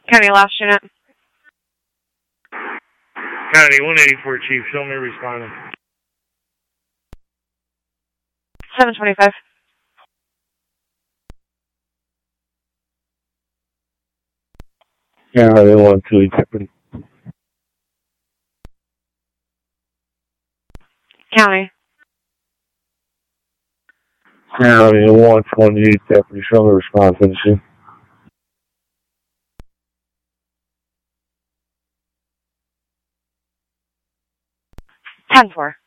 County last unit. County 184, Chief. Show me responding. 725. County 128, Deputy. County. County 128, Deputy. Show me response to the scene. 10-4.